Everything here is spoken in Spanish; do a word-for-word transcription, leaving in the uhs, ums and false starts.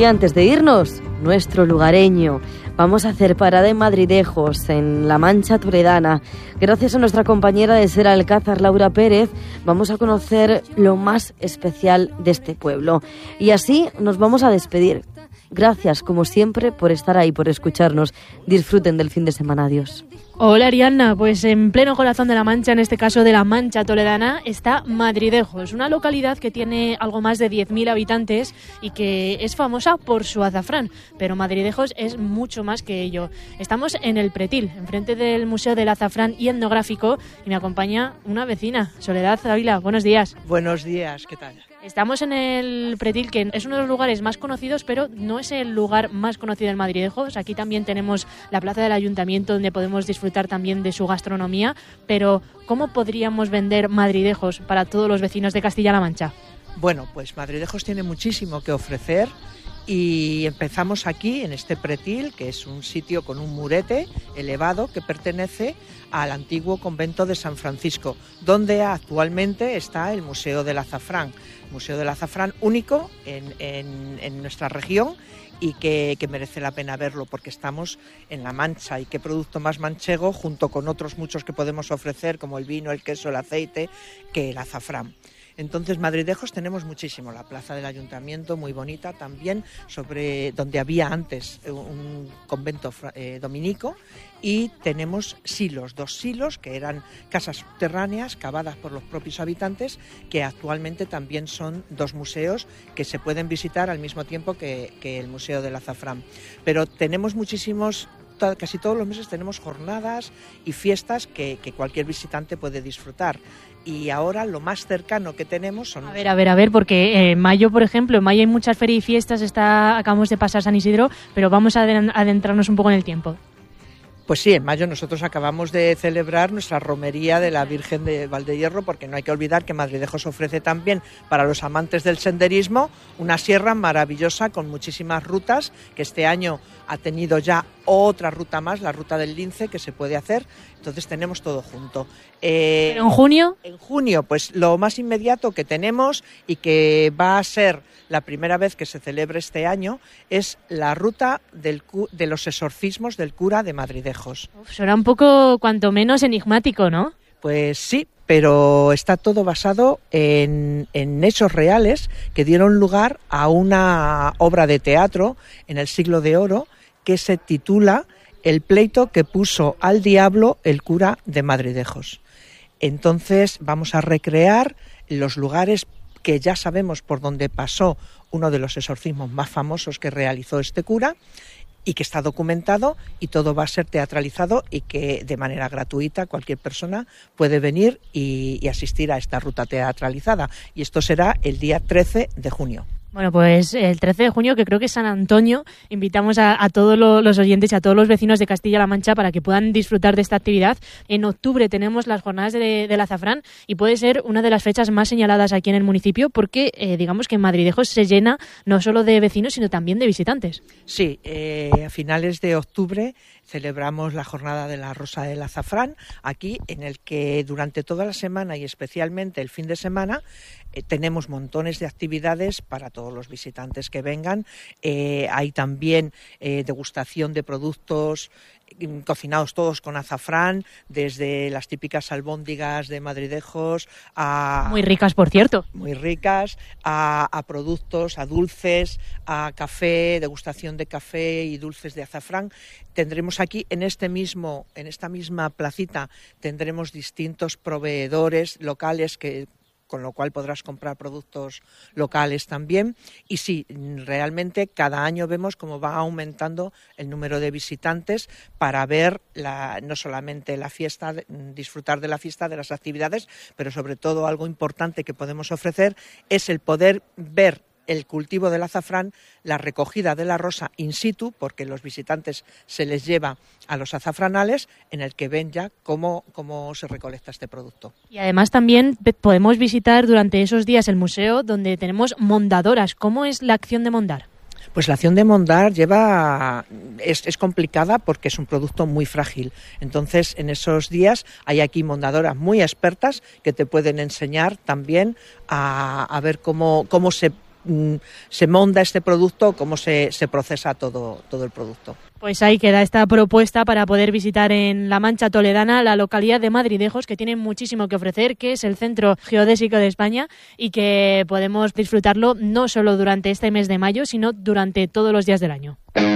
Y antes de irnos, nuestro lugareño. Vamos a hacer parada en Madridejos, en La Mancha toledana. Gracias a nuestra compañera de Ser Alcázar, Laura Pérez, vamos a conocer lo más especial de este pueblo. Y así nos vamos a despedir. Gracias, como siempre, por estar ahí, por escucharnos. Disfruten del fin de semana. Adiós. Hola Ariadna, pues en pleno corazón de La Mancha, en este caso de La Mancha toledana, está Madridejos, una localidad que tiene algo más de diez mil habitantes y que es famosa por su azafrán, pero Madridejos es mucho más que ello. Estamos en el Pretil, enfrente del Museo del Azafrán y Etnográfico, y me acompaña una vecina, Soledad Ávila. Buenos días. Buenos días, ¿qué tal? Estamos en el Pretil, que es uno de los lugares más conocidos, pero no es el lugar más conocido en Madridejos. Aquí también tenemos la plaza del Ayuntamiento, donde podemos disfrutar también de su gastronomía. Pero, ¿cómo podríamos vender Madridejos para todos los vecinos de Castilla-La Mancha? Bueno, pues Madridejos tiene muchísimo que ofrecer. Y empezamos aquí, en este Pretil, que es un sitio con un murete elevado que pertenece al antiguo convento de San Francisco, donde actualmente está el Museo del Azafrán. Museo del Azafrán único en, en, en nuestra región y que, que merece la pena verlo porque estamos en La Mancha, y qué producto más manchego, junto con otros muchos que podemos ofrecer, como el vino, el queso, el aceite, que el azafrán. Entonces, Madridejos tenemos muchísimo. La plaza del Ayuntamiento, muy bonita también, sobre donde había antes un convento eh, dominico, y tenemos silos, dos silos que eran casas subterráneas cavadas por los propios habitantes, que actualmente también son dos museos que se pueden visitar al mismo tiempo que, que el Museo del Azafrán. Pero tenemos muchísimos... Casi todos los meses tenemos jornadas y fiestas que, que cualquier visitante puede disfrutar. Y ahora lo más cercano que tenemos son... A ver, a ver, a ver, porque en mayo, por ejemplo, en mayo hay muchas ferias y fiestas, está, acabamos de pasar San Isidro, pero vamos a adentrarnos un poco en el tiempo. Pues sí, en mayo nosotros acabamos de celebrar nuestra romería de la Virgen de Valdehierro, porque no hay que olvidar que Madridejos ofrece también, para los amantes del senderismo, una sierra maravillosa con muchísimas rutas, que este año ha tenido ya otra ruta más, la ruta del Lince, que se puede hacer. Entonces tenemos todo junto. Eh, ¿Pero en junio? En junio, pues lo más inmediato que tenemos y que va a ser la primera vez que se celebre este año es la ruta del, de los exorcismos del cura de Madridejos. Uf, será un poco, cuanto menos, enigmático, ¿no? Pues sí, pero está todo basado en, en hechos reales que dieron lugar a una obra de teatro en el Siglo de Oro que se titula El pleito que puso al diablo el cura de Madridejos. Entonces vamos a recrear los lugares que ya sabemos por dónde pasó uno de los exorcismos más famosos que realizó este cura, y que está documentado, y todo va a ser teatralizado, y que de manera gratuita cualquier persona puede venir y, y asistir a esta ruta teatralizada. Y esto será el día trece de junio. Bueno, pues el trece de junio, que creo que es San Antonio, invitamos a, a todos lo, los oyentes y a todos los vecinos de Castilla-La Mancha para que puedan disfrutar de esta actividad. En octubre tenemos las jornadas de, del azafrán, y puede ser una de las fechas más señaladas aquí en el municipio porque eh, digamos que en Madridejos se llena no solo de vecinos sino también de visitantes. Sí, eh, a finales de octubre celebramos la jornada de la Rosa del Azafrán aquí, en el que durante toda la semana y especialmente el fin de semana eh, tenemos montones de actividades para todos los visitantes que vengan. Eh, hay también eh, degustación de productos cocinados todos con azafrán, desde las típicas albóndigas de Madridejos a... Muy ricas, por cierto. Muy ricas, a, a productos, a dulces, a café, degustación de café y dulces de azafrán. Tendremos aquí, en este mismo, en esta misma placita, tendremos distintos proveedores locales que... con lo cual podrás comprar productos locales también. Y sí, realmente cada año vemos cómo va aumentando el número de visitantes para ver la, no solamente la fiesta, disfrutar de la fiesta, de las actividades, pero sobre todo algo importante que podemos ofrecer es el poder ver el cultivo del azafrán, la recogida de la rosa in situ, porque los visitantes se les lleva a los azafranales en el que ven ya cómo, cómo se recolecta este producto. Y además también podemos visitar durante esos días el museo, donde tenemos mondadoras. ¿Cómo es la acción de mondar? Pues la acción de mondar lleva es, es complicada porque es un producto muy frágil. Entonces, en esos días hay aquí mondadoras muy expertas que te pueden enseñar también a, a ver cómo, cómo se mm, se monta este producto, cómo se, se procesa todo, todo el producto. Pues ahí queda esta propuesta para poder visitar en La Mancha Toledana la localidad de Madridejos, que tiene muchísimo que ofrecer, que es el centro geodésico de España y que podemos disfrutarlo no solo durante este mes de mayo, sino durante todos los días del año.